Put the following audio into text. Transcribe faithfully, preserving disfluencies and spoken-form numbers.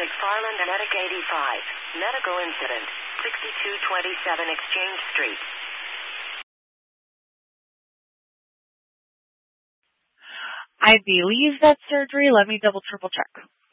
McFarland Medic eighty-five. Medical incident. sixty-two twenty-seven Exchange Street. I believe that's surgery. Let me double triple check.